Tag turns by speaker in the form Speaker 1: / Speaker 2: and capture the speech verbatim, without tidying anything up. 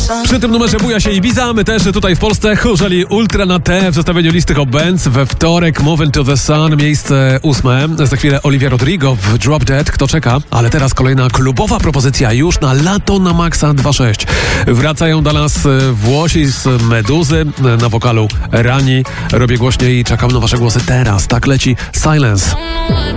Speaker 1: Przy tym numerze buja się Ibiza, my też tutaj w Polsce chórzeli Ultra na T w zestawieniu listy Hot Bands. We wtorek Move Into The Sun, miejsce ósme. Za chwilę Olivia Rodrigo w Drop Dead, kto czeka? Ale teraz kolejna klubowa propozycja już na lato na Maxa dwa sześć. Wracają do nas Włosi z Meduzy na wokalu Rani. Robię głośniej i czekam na wasze głosy teraz. Tak leci Silence.